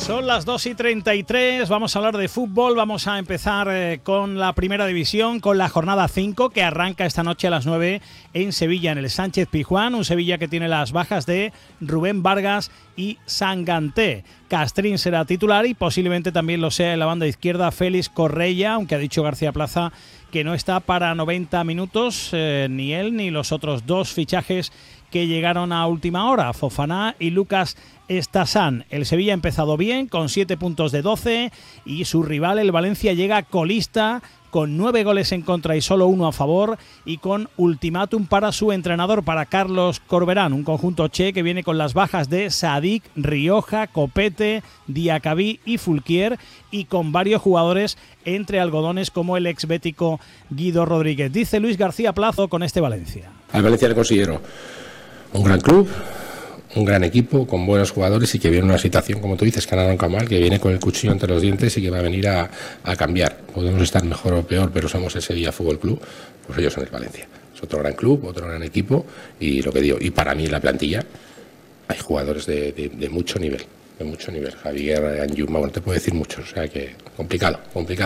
Son las 2:33, vamos a hablar de fútbol, vamos a empezar con la primera división, con la jornada 5 que arranca esta noche a las 9 en Sevilla, en el Sánchez Pizjuán, un Sevilla que tiene las bajas de Rubén Vargas y Sanganté. Castrín será titular y posiblemente también lo sea en la banda izquierda Félix Correia, aunque ha dicho García Plaza que no está para 90 minutos, ni él ni los otros dos fichajes que llegaron a última hora, Fofana y Lucas Estasán. El Sevilla ha empezado bien, con 7 puntos de 12, y su rival, el Valencia, llega colista, con 9 goles en contra y solo 1 a favor, y con ultimátum para su entrenador, para Carlos Corberán, un conjunto che que viene con las bajas de Sadik, Rioja, Copete, Diacabí y Fulquier, y con varios jugadores entre algodones como el exbético Guido Rodríguez. Dice Luis García Plaza con este Valencia. Al Valencia le considero un gran club, un gran equipo, con buenos jugadores y que viene en una situación, como tú dices, que han arrancado mal, que viene con el cuchillo entre los dientes y que va a venir a cambiar. Podemos estar mejor o peor, pero somos el Sevilla Fútbol Club, pues ellos son el Valencia. Es otro gran club, otro gran equipo, y lo que digo, y para mí en la plantilla hay jugadores de mucho nivel, Javier, Anjuma, bueno, te puedo decir muchos, o sea que complicado.